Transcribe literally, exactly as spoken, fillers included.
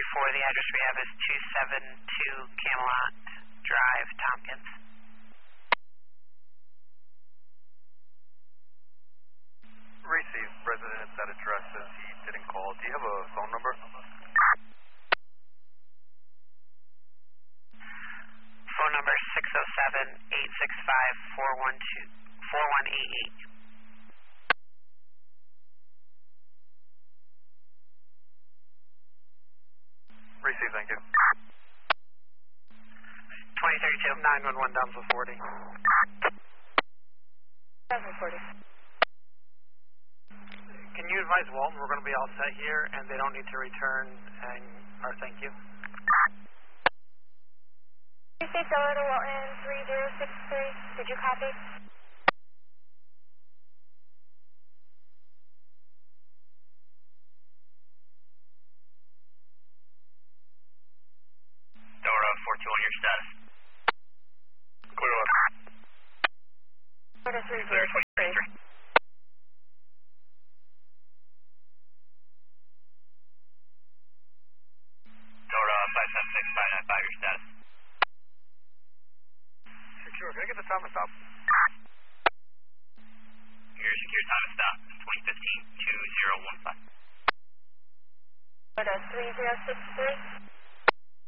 four, the address we have is two seven two Camelot Drive, Tompkins. Receive, resident at that address says he didn't call. Do you have a phone number? Phone number six oh seven, eight six five, four one two, four one eight eight. Receive, thank you. twenty thirty-two, nine one one down to forty. seven forty. Can you advise Walton we're going to be all set here and they don't need to return and our thank you? Received Delta Walton three zero six three. Did you copy? Delta four two on your status. Clear up. Delta three zero six three. Delta five seven six five nine five, your status. Secure, can I get the time to stop? Your secure time to stop is twenty fifteen two zero one five. Delta three zero six three.